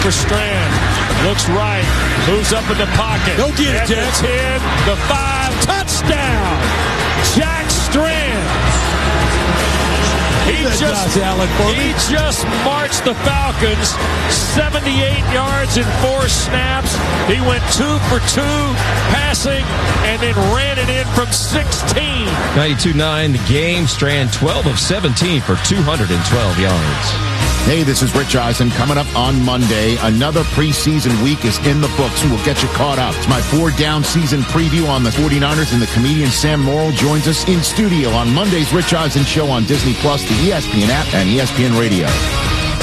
for Strand. Looks right. Moves up in the pocket. Go get it, Jack. The 10, the 5. Touchdown! Jack Strand. He just marched the Falcons 78 yards in 4 snaps. He went 2 for 2 passing and then ran it in from 16. 92-9 the game. Strand 12 of 17 for 212 yards. Hey, this is Rich Eisen. Coming up on Monday, another preseason week is in the books, and we'll get you caught up. It's my 4-down season preview on the 49ers, and the comedian Sam Morrill joins us in studio on Monday's Rich Eisen Show on Disney+, the ESPN app, and ESPN Radio.